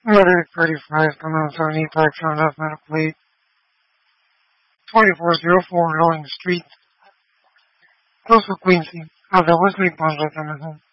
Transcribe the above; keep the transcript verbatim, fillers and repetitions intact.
Letter thirty-five, Command seventy, Park Sound F Medical Plate, twenty-four oh four Rolling Street, close to Quincy, of the Wesley Brunswick, Amazon.